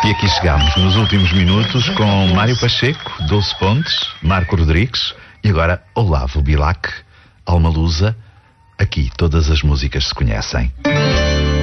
E aqui chegamos nos últimos minutos com Mário Pacheco, Dulce Pontes, Marco Rodrigues e agora Olavo Bilac, Alma Lusa. Aqui todas as músicas se conhecem.